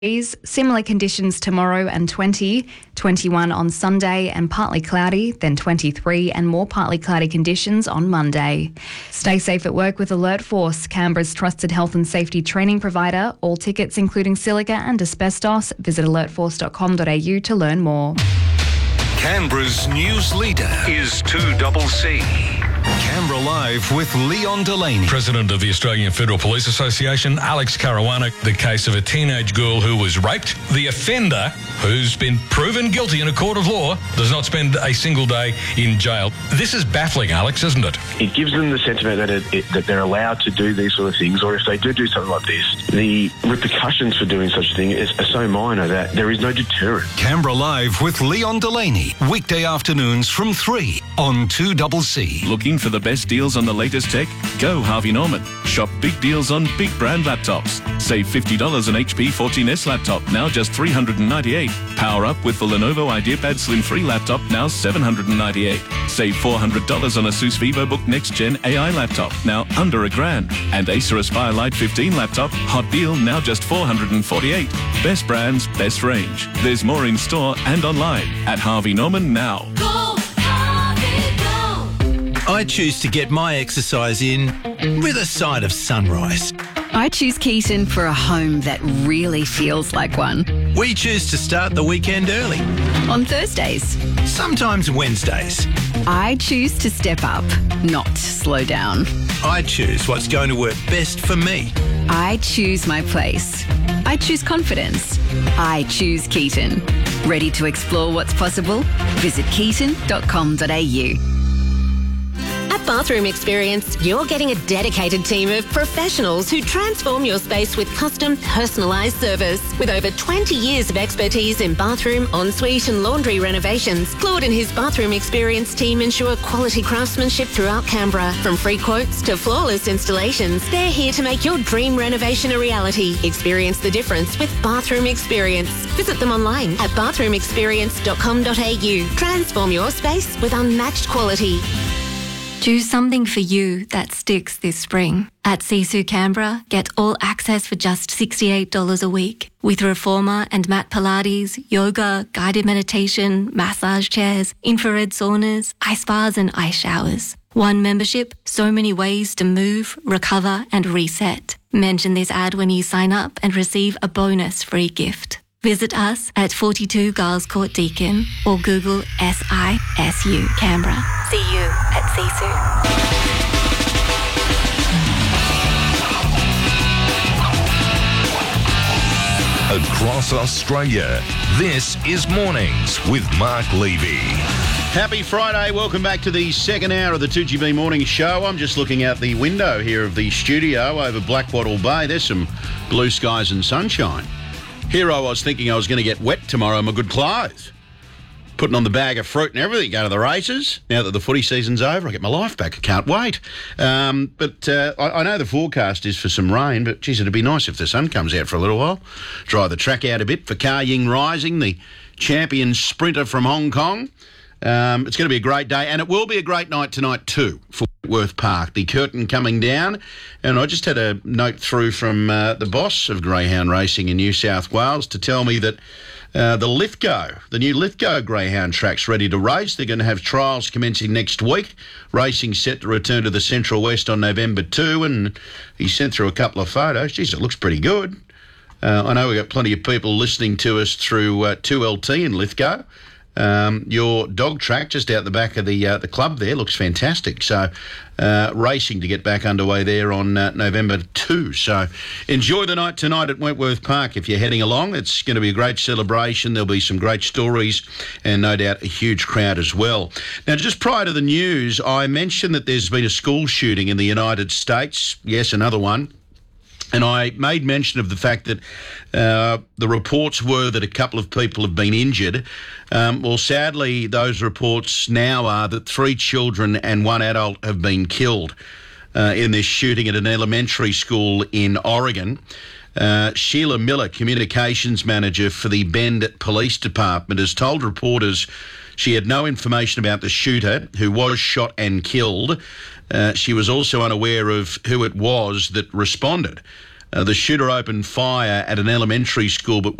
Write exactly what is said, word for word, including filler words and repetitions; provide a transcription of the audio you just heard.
Similar conditions tomorrow and twenty, twenty-one on Sunday and partly cloudy, then twenty-three and more partly cloudy conditions on Monday. Stay safe at work with Alert Force, Canberra's trusted health and safety training provider. All tickets including silica and asbestos. Visit alert force dot com dot a u to learn more. Canberra's news leader is two C C. Canberra Live with Leon Delaney. President of the Australian Federal Police Association, Alex Caruana, the case of a teenage girl who was raped. The offender, who's been proven guilty in a court of law, does not spend a single day in jail. This is baffling, Alex, isn't it? It gives them the sentiment that, it, it, that they're allowed to do these sort of things, or if they do do something like this, the repercussions for doing such a thing is, are so minor that there is no deterrent. Canberra Live with Leon Delaney, weekday afternoons from three on two C C. Looking for the best deals on the latest tech? Go Harvey Norman. Shop big deals on big brand laptops. Save fifty dollars on H P fourteen S laptop, now just three hundred ninety-eight dollars. Power up with the Lenovo IdeaPad Slim three laptop, now seven hundred ninety-eight dollars. Save four hundred dollars on Asus VivoBook Next Gen A I laptop, now under a grand. And Acer Aspire Lite fifteen laptop, hot deal, now just four hundred forty-eight dollars. Best brands, best range. There's more in store and online at Harvey Norman now. Go, Harvey, go. I choose to get my exercise in with a side of sunrise. I choose Keaton for a home that really feels like one. We choose to start the weekend early. On Thursdays. Sometimes Wednesdays. I choose to step up, not slow down. I choose what's going to work best for me. I choose my place. I choose confidence. I choose Keaton. Ready to explore what's possible? Visit keaton dot com dot a u. At Bathroom Experience, you're getting a dedicated team of professionals who transform your space with custom, personalised service. With over twenty years of expertise in bathroom, ensuite and laundry renovations, Claude and his Bathroom Experience team ensure quality craftsmanship throughout Canberra. From free quotes to flawless installations, they're here to make your dream renovation a reality. Experience the difference with Bathroom Experience. Visit them online at bathroom experience dot com dot a u. Transform your space with unmatched quality. Do something for you that sticks this spring. At Sisu Canberra, get all access for just sixty-eight dollars a week. With Reformer and mat Pilates, yoga, guided meditation, massage chairs, infrared saunas, ice baths and ice showers. One membership, so many ways to move, recover and reset. Mention this ad when you sign up and receive a bonus free gift. Visit us at forty-two Giles Court Deakin or Google S I S U Canberra. See you at Sisu. Across Australia, this is Mornings with Mark Levy. Happy Friday. Welcome back to the second hour of the two G B Morning Show. I'm just looking out the window here of the studio over Blackwattle Bay. There's some blue skies and sunshine. Here I was thinking I was going to get wet tomorrow in my good clothes. Putting on the bag of fruit and everything, go to the races. Now that the footy season's over, I get my life back. I can't wait. Um, but uh, I, I know the forecast is for some rain, but geez, it'd be nice if the sun comes out for a little while. Dry the track out a bit for Ka Ying Rising, the champion sprinter from Hong Kong. Um, it's going to be a great day, and it will be a great night tonight too for Whitworth Park. The curtain coming down, and I just had a note through from uh, the boss of Greyhound Racing in New South Wales to tell me that uh, the Lithgow, the new Lithgow Greyhound track's ready to race. They're going to have trials commencing next week. Racing set to return to the Central West on November second, and he sent through a couple of photos. Geez, it looks pretty good. Uh, I know we've got plenty of people listening to us through uh, two L T in Lithgow. Um, your dog track just out the back of the uh, the club there looks fantastic. So uh, racing to get back underway there on uh, November second. So enjoy the night tonight at Wentworth Park if you're heading along. It's going to be a great celebration. There'll be some great stories and no doubt a huge crowd as well. Now, just prior to the news, I mentioned that there's been a school shooting in the United States. Yes, another one. And I made mention of the fact that uh, the reports were that a couple of people have been injured. Um, well, sadly, those reports now are that three children and one adult have been killed uh, in this shooting at an elementary school in Oregon. Uh, Sheila Miller, communications manager for the Bend Police Department, has told reporters she had no information about the shooter who was shot and killed. Uh, she was also unaware of who it was that responded. Uh, the shooter opened fire at an elementary school but